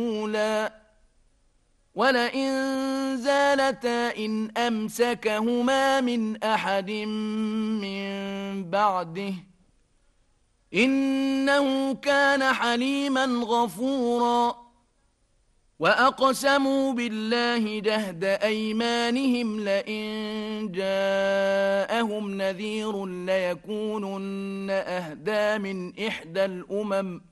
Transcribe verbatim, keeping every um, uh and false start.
الأولى ولئن زالتا إن أمسكهما من أحد من بعده إنه كان حليما غفورا وأقسموا بالله جهد أيمانهم لئن جاءهم نذير ليكونن أهدى من إحدى الأمم